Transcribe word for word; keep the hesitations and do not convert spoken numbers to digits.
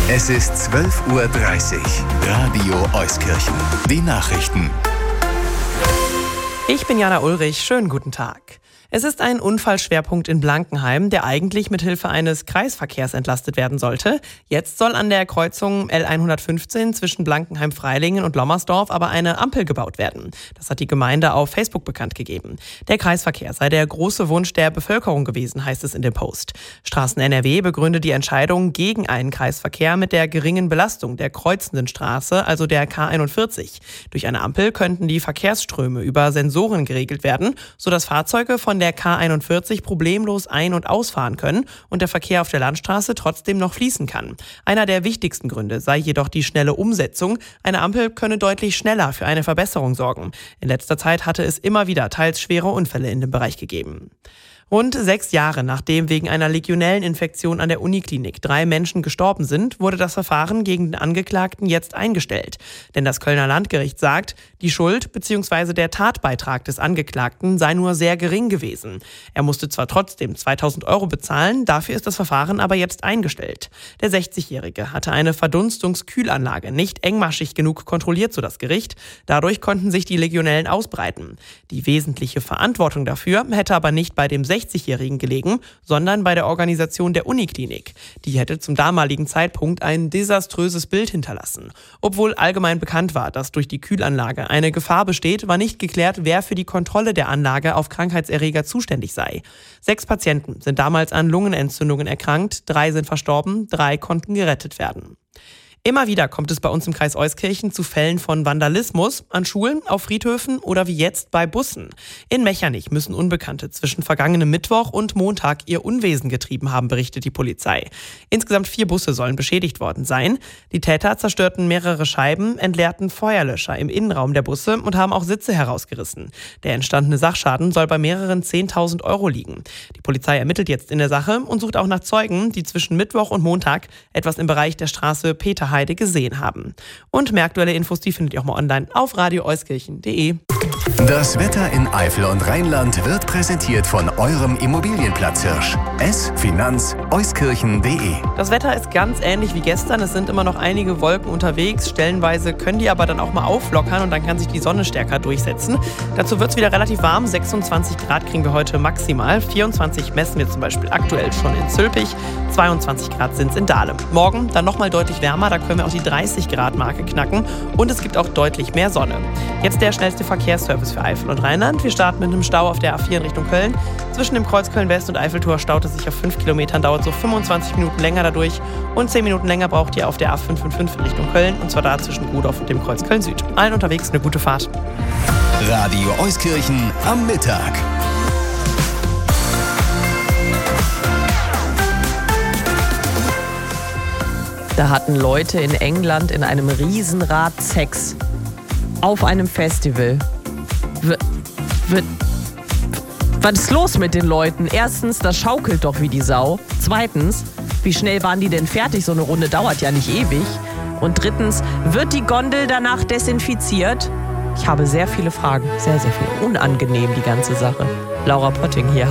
Es ist zwölf Uhr dreißig. Radio Euskirchen. Die Nachrichten. Ich bin Jana Ulrich. Schönen guten Tag. Es ist ein Unfallschwerpunkt in Blankenheim, der eigentlich mit Hilfe eines Kreisverkehrs entlastet werden sollte. Jetzt soll an der Kreuzung L hundertfünfzehn zwischen Blankenheim-Freilingen und Lommersdorf aber eine Ampel gebaut werden. Das hat die Gemeinde auf Facebook bekannt gegeben. Der Kreisverkehr sei der große Wunsch der Bevölkerung gewesen, heißt es in dem Post. Straßen N R W begründet die Entscheidung gegen einen Kreisverkehr mit der geringen Belastung der kreuzenden Straße, also der K einundvierzig. Durch eine Ampel könnten die Verkehrsströme über Sensoren geregelt werden, sodass Fahrzeuge von der K einundvierzig problemlos ein- und ausfahren können und der Verkehr auf der Landstraße trotzdem noch fließen kann. Einer der wichtigsten Gründe sei jedoch die schnelle Umsetzung. Eine Ampel könne deutlich schneller für eine Verbesserung sorgen. In letzter Zeit hatte es immer wieder teils schwere Unfälle in dem Bereich gegeben. Rund sechs Jahre nachdem wegen einer Legionelleninfektion an der Uniklinik drei Menschen gestorben sind, wurde das Verfahren gegen den Angeklagten jetzt eingestellt. Denn das Kölner Landgericht sagt, die Schuld bzw. der Tatbeitrag des Angeklagten sei nur sehr gering gewesen. Er musste zwar trotzdem zweitausend Euro bezahlen, dafür ist das Verfahren aber jetzt eingestellt. Der sechzigjährige hatte eine Verdunstungskühlanlage nicht engmaschig genug kontrolliert, so das Gericht. Dadurch konnten sich die Legionellen ausbreiten. Die wesentliche Verantwortung dafür hätte aber nicht bei dem sechzigjährigen gelegen, sondern bei der Organisation der Uniklinik. Die hätte zum damaligen Zeitpunkt ein desaströses Bild hinterlassen. Obwohl allgemein bekannt war, dass durch die Kühlanlage eine Gefahr besteht, war nicht geklärt, wer für die Kontrolle der Anlage auf Krankheitserreger zuständig sei. Sechs Patienten sind damals an Lungenentzündungen erkrankt, drei sind verstorben, drei konnten gerettet werden. Immer wieder kommt es bei uns im Kreis Euskirchen zu Fällen von Vandalismus an Schulen, auf Friedhöfen oder wie jetzt bei Bussen. In Mechernich müssen Unbekannte zwischen vergangenem Mittwoch und Montag ihr Unwesen getrieben haben, berichtet die Polizei. Insgesamt vier Busse sollen beschädigt worden sein. Die Täter zerstörten mehrere Scheiben, entleerten Feuerlöscher im Innenraum der Busse und haben auch Sitze herausgerissen. Der entstandene Sachschaden soll bei mehreren zehntausend Euro liegen. Die Polizei ermittelt jetzt in der Sache und sucht auch nach Zeugen, die zwischen Mittwoch und Montag etwas im Bereich der Straße Peter Heide gesehen haben. Und mehr aktuelle Infos, die findet ihr auch mal online auf radio euskirchen punkt de. Das Wetter in Eifel und Rheinland wird präsentiert von eurem Immobilienplatzhirsch. S Finanz Euskirchen punkt de. Das Wetter ist ganz ähnlich wie gestern. Es sind immer noch einige Wolken unterwegs. Stellenweise können die aber dann auch mal auflockern und dann kann sich die Sonne stärker durchsetzen. Dazu wird es wieder relativ warm. sechsundzwanzig Grad kriegen wir heute maximal. vierundzwanzig messen wir zum Beispiel aktuell schon in Zülpich. zweiundzwanzig Grad sind es in Dahlem. Morgen dann nochmal deutlich wärmer. Da können wir auch die dreißig Grad Marke knacken. Und es gibt auch deutlich mehr Sonne. Jetzt der schnellste Verkehrsservice für Eifel und Rheinland. Wir starten mit einem Stau auf der A vier in Richtung Köln. Zwischen dem Kreuz Köln-West und Eiffeltor staut es sich auf fünf Kilometern, dauert so fünfundzwanzig Minuten länger dadurch. Und zehn Minuten länger braucht ihr auf der A fünf fünf fünf in Richtung Köln. Und zwar da zwischen Rudolf und dem Kreuz Köln-Süd. Allen unterwegs eine gute Fahrt. Radio Euskirchen am Mittag. Da hatten Leute in England in einem Riesenrad Sex. Auf einem Festival. W- w- Was ist los mit den Leuten? Erstens, das schaukelt doch wie die Sau. Zweitens, wie schnell waren die denn fertig? So eine Runde dauert ja nicht ewig. Und drittens, wird die Gondel danach desinfiziert? Ich habe sehr viele Fragen. Sehr, sehr viel. Unangenehm, die ganze Sache. Laura Potting hier.